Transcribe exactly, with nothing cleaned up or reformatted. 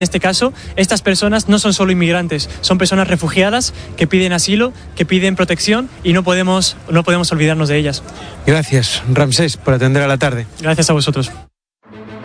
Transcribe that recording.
En este caso, estas personas no son solo inmigrantes, son personas refugiadas que piden asilo, que piden protección y no podemos, no podemos olvidarnos de ellas. Gracias, Ramsés, por atender a la tarde. Gracias a vosotros.